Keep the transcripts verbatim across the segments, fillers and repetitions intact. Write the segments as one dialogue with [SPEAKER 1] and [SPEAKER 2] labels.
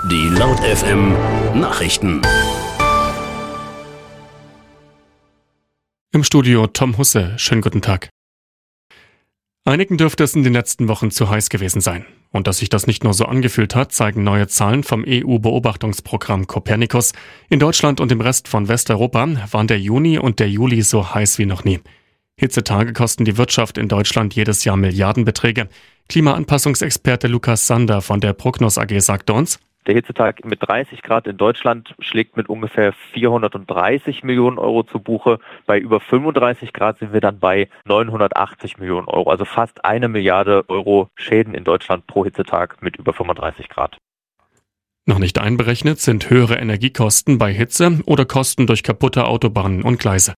[SPEAKER 1] Die Laut F M Nachrichten.
[SPEAKER 2] Im Studio Tom Husse. Schönen guten Tag. Einigen dürfte es in den letzten Wochen zu heiß gewesen sein. Und dass sich das nicht nur so angefühlt hat, zeigen neue Zahlen vom E U-Beobachtungsprogramm Copernicus. In Deutschland und im Rest von Westeuropa waren der Juni und der Juli so heiß wie noch nie. Hitzetage kosten die Wirtschaft in Deutschland jedes Jahr Milliardenbeträge. Klimaanpassungsexperte Lukas Sander von der Prognos A G sagte uns:
[SPEAKER 3] Der Hitzetag mit dreißig Grad in Deutschland schlägt mit ungefähr vierhundertdreißig Millionen Euro zu Buche. Bei über fünfunddreißig Grad sind wir dann bei neunhundertachtzig Millionen Euro. Also fast eine Milliarde Euro Schäden in Deutschland pro Hitzetag mit über fünfunddreißig Grad.
[SPEAKER 2] Noch nicht einberechnet sind höhere Energiekosten bei Hitze oder Kosten durch kaputte Autobahnen und Gleise.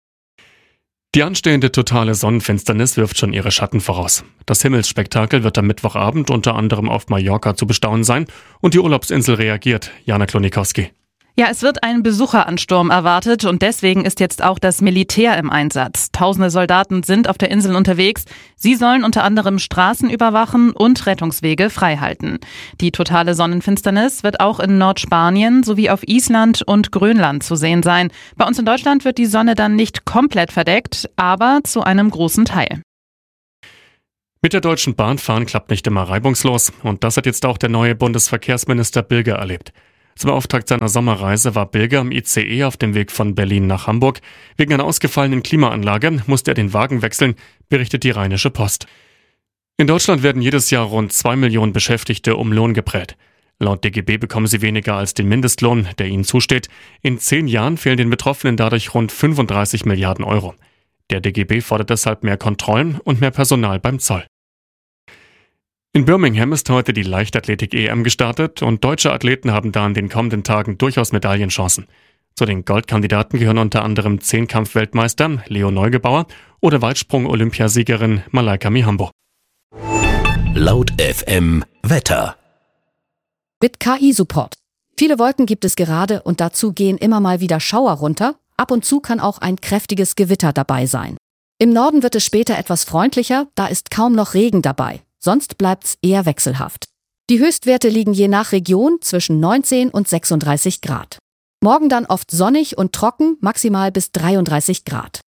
[SPEAKER 2] Die anstehende totale Sonnenfinsternis wirft schon ihre Schatten voraus. Das Himmelsspektakel wird am Mittwochabend unter anderem auf Mallorca zu bestaunen sein und die Urlaubsinsel reagiert. Jana Klonikowski.
[SPEAKER 4] Ja, es wird ein Besucheransturm erwartet und deswegen ist jetzt auch das Militär im Einsatz. Tausende Soldaten sind auf der Insel unterwegs. Sie sollen unter anderem Straßen überwachen und Rettungswege freihalten. Die totale Sonnenfinsternis wird auch in Nordspanien sowie auf Island und Grönland zu sehen sein. Bei uns in Deutschland wird die Sonne dann nicht komplett verdeckt, aber zu einem großen Teil.
[SPEAKER 2] Mit der Deutschen Bahn fahren klappt nicht immer reibungslos und das hat jetzt auch der neue Bundesverkehrsminister Bilger erlebt. Zum Auftakt seiner Sommerreise war Bilger im I C E auf dem Weg von Berlin nach Hamburg. Wegen einer ausgefallenen Klimaanlage musste er den Wagen wechseln, berichtet die Rheinische Post. In Deutschland werden jedes Jahr rund zwei Millionen Beschäftigte um Lohn geprellt. Laut D G B bekommen sie weniger als den Mindestlohn, der ihnen zusteht. In zehn Jahren fehlen den Betroffenen dadurch rund fünfunddreißig Milliarden Euro. Der D G B fordert deshalb mehr Kontrollen und mehr Personal beim Zoll. In Birmingham ist heute die Leichtathletik-E M gestartet und deutsche Athleten haben da in den kommenden Tagen durchaus Medaillenchancen. Zu den Goldkandidaten gehören unter anderem Zehnkampf-Weltmeister Leo Neugebauer oder Weitsprung-Olympiasiegerin Malaika Mihambo.
[SPEAKER 1] Laut F M Wetter.
[SPEAKER 5] Mit K I-Support. Viele Wolken gibt es gerade und dazu gehen immer mal wieder Schauer runter. Ab und zu kann auch ein kräftiges Gewitter dabei sein. Im Norden wird es später etwas freundlicher, da ist kaum noch Regen dabei. Sonst bleibt's eher wechselhaft. Die Höchstwerte liegen je nach Region zwischen neunzehn und sechsunddreißig Grad. Morgen dann oft sonnig und trocken, maximal bis dreiunddreißig Grad.